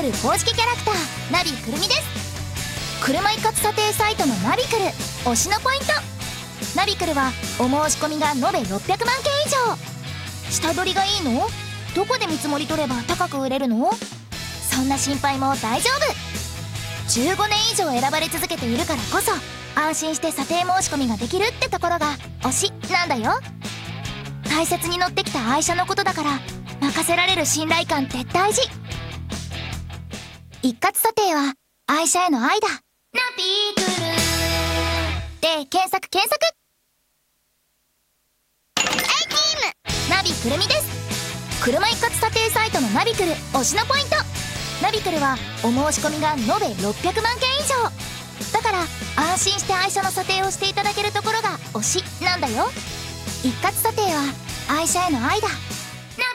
ル公式キャラクターナビくるみです。車一括査定サイトのナビクル推しのポイント。ナビクルはお申し込みが延べ600万件以上。下取りがいいの？どこで見積もり取れば高く売れるの？そんな心配も大丈夫。15年以上選ばれ続けているからこそ安心して査定申し込みができるってところが推しなんだよ。大切に乗ってきた愛車のことだから任せられる信頼感って大事。一括査定は愛車への愛だ。ナビクルで検索ナビくるみです。車一括査定サイトのナビクル推しのポイント。ナビクルはお申し込みが延べ600万件以上だから安心して愛車の査定をしていただけるところが推しなんだよ。一括査定は愛車への愛だ。